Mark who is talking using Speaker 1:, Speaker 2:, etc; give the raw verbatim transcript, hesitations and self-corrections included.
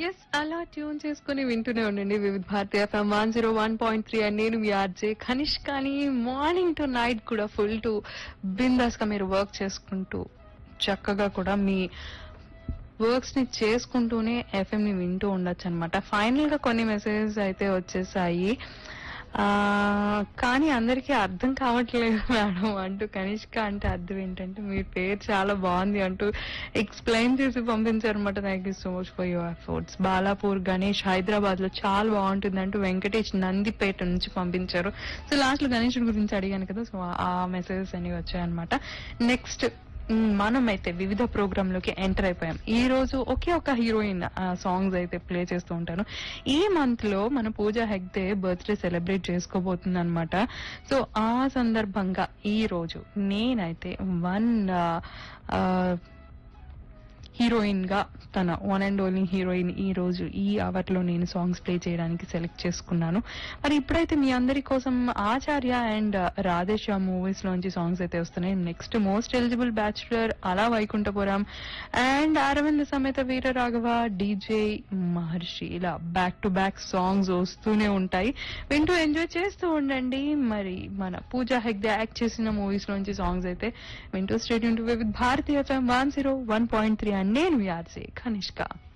Speaker 1: Yes అలా tune చేసుకుని వింటూనే ఉండండి వివిధ Bharati FM one zero one point three and నేను మీ ఆర్జే కనిష్. కానీ మార్నింగ్ టు నైట్ కూడా ఫుల్ టు బిందాస్ గా మీరు వర్క్ చేసుకుంటూ చక్కగా కూడా మీ వర్క్స్ ని చేసుకుంటూనే ఎఫ్ఎం ని వింటూ ఉండొచ్చు అనమాట. ఫైనల్ గా కొన్ని మెసేజెస్ అయితే వచ్చేసాయి. ఆ కానీ అందరికీ అర్థం కావట్లేదు మేడం అంటూ కనిష్క అంటే అర్థం ఏంటంటే మీ పేరు చాలా బాగుంది అంటూ ఎక్స్ప్లెయిన్ చేసి పంపించారు అనమాట. Thank you so much for your efforts. Balapur Ganesh Hyderabad లో చాలా బాగుంటుంది అంటూ వెంకటేష్ నందిపేట నుంచి పంపించారు. సో లాస్ట్ లో గణేష్ గురించి అడిగాను కదా, సో ఆ మెసేజెస్ అనేవి వచ్చాయన్నమాట. నెక్స్ట్ మనం అయితే వివిధ ప్రోగ్రామ్ లోకి ఎంటర్ అయిపోయాం. ఈ రోజు ఒకే ఒక హీరోయిన్ సాంగ్స్ అయితే ప్లే చేస్తూ ఉంటాను. ఈ మంత్ లో మన పూజా హెగ్డే బర్త్డే సెలబ్రేట్ చేసుకోబోతుంది అనమాట. సో ఆ సందర్భంగా ఈ రోజు నేనైతే వన్ హీరోయిన్ గా, తన వన్ అండ్ ఓన్లీ హీరోయిన్ ఈ రోజు ఈ అవర్ లో నేను సాంగ్స్ ప్లే చేయడానికి సెలెక్ట్ చేసుకున్నాను. మరి ఇప్పుడైతే మీ అందరి కోసం ఆచార్య అండ్ రాధేశ్యామ్ మూవీస్ లోంచి సాంగ్స్ అయితే వస్తున్నాయి. నెక్స్ట్ మోస్ట్ ఎలిజిబుల్ బ్యాచులర్, అలా Vaikunthapuram and Arvind Sametha Veera Raghava, DJ మహర్షి, ఇలా బ్యాక్ టు బ్యాక్ సాంగ్స్ వస్తూనే ఉంటాయి. వింటూ ఎంజాయ్ చేస్తూ ఉండండి. మరి మన పూజా హెగ్డే యాక్ట్ చేసిన మూవీస్ లోంచి సాంగ్స్ అయితే వింటూ state with Bharatiya FM one zero one point three and నేను మీ ఆర్జే కనిష్క.